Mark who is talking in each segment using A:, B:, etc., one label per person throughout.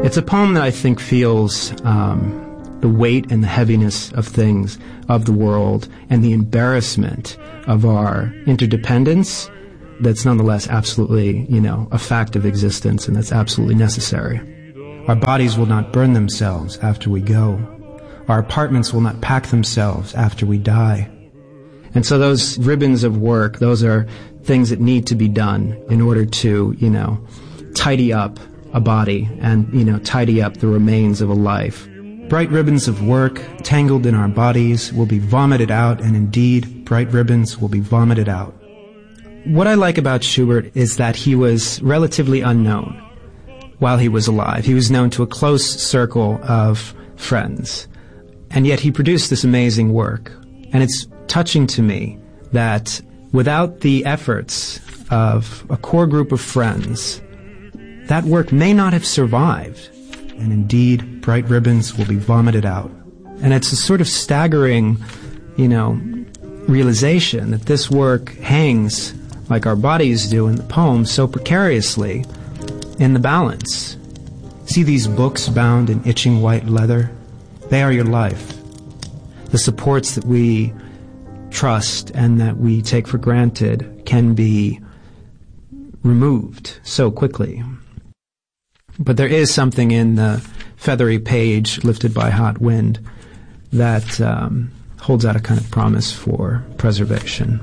A: It's a poem that I think feels the weight and the heaviness of things, of the world, and the embarrassment of our interdependence that's nonetheless absolutely, a fact of existence, and that's absolutely necessary. Our bodies will not burn themselves after we go. Our apartments will not pack themselves after we die. And so those ribbons of work, those are things that need to be done in order to, tidy up a body and, tidy up the remains of a life. Bright ribbons of work tangled in our bodies will be vomited out, and indeed, bright ribbons will be vomited out. What I like about Schubert is that he was relatively unknown while he was alive. He was known to a close circle of friends, and yet he produced this amazing work. And it's touching to me that without the efforts of a core group of friends, that work may not have survived. And indeed, bright ribbons will be vomited out. And it's a sort of staggering, realization that this work hangs, like our bodies do in the poem, so precariously in the balance. See these books bound in itching white leather? They are your life. The supports that we trust and that we take for granted can be removed so quickly. But there is something in the feathery page lifted by hot wind that holds out a kind of promise for preservation.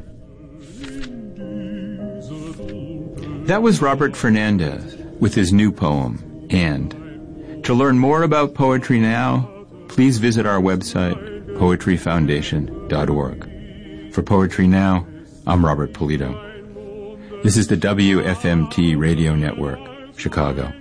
B: That was Robert Fernandez with his new poem, And. To learn more about Poetry Now, please visit our website, poetryfoundation.org. For Poetry Now, I'm Robert Polito. This is the WFMT Radio Network, Chicago.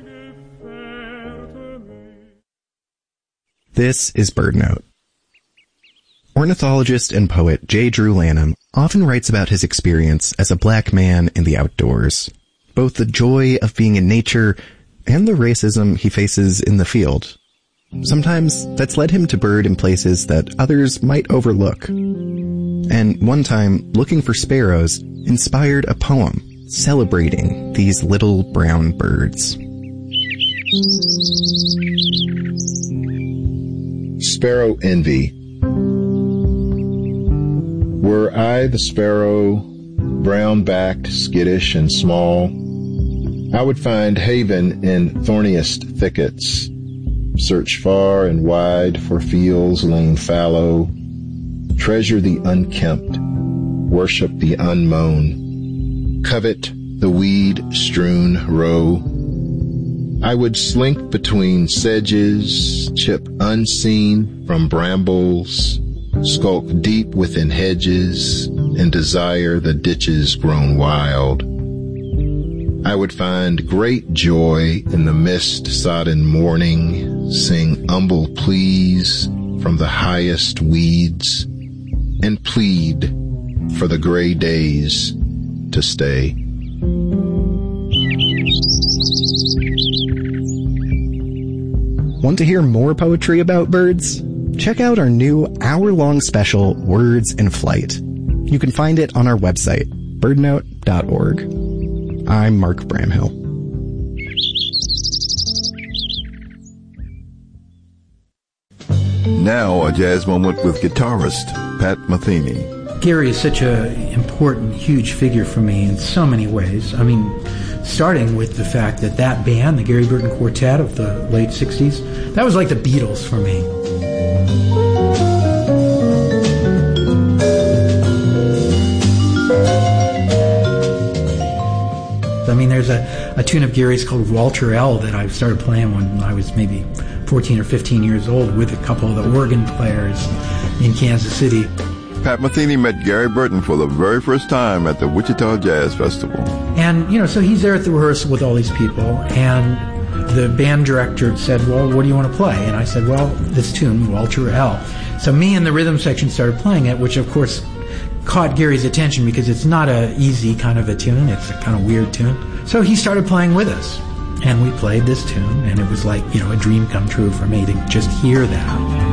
C: This is BirdNote. Ornithologist and poet J. Drew Lanham often writes about his experience as a black man in the outdoors, both the joy of being in nature and the racism he faces in the field. Sometimes that's led him to bird in places that others might overlook. And one time, looking for sparrows inspired a poem celebrating these little brown birds.
D: Sparrow Envy. Were I the sparrow, brown-backed, skittish, and small, I would find haven in thorniest thickets, search far and wide for fields lain fallow, treasure the unkempt, worship the unmown, covet the weed-strewn row. I would slink between sedges, chip unseen from brambles, skulk deep within hedges, and desire the ditches grown wild. I would find great joy in the mist-sodden morning, sing humble pleas from the highest weeds, and plead for the gray days to stay.
C: Want to hear more poetry about birds? Check out our new hour-long special, Words in Flight. You can find it on our website, birdnote.org. I'm Mark Bramhill.
E: Now, a jazz moment with guitarist Pat Metheny.
F: Gary is such an important, huge figure for me in so many ways. I mean, starting with the fact that band, the Gary Burton Quartet of the late 60s, that was like the Beatles for me. I mean, there's a tune of Gary's called Walter L. that I started playing when I was maybe 14 or 15 years old with a couple of the organ players in Kansas City.
E: Pat Metheny met Gary Burton for the very first time at the Wichita Jazz Festival.
F: And, so he's there at the rehearsal with all these people, and the band director said, well, what do you want to play? And I said, well, this tune, Walter L. So me and the rhythm section started playing it, which, of course, caught Gary's attention because it's not a easy kind of a tune. It's a kind of weird tune. So he started playing with us, and we played this tune, and it was like, a dream come true for me to just hear that.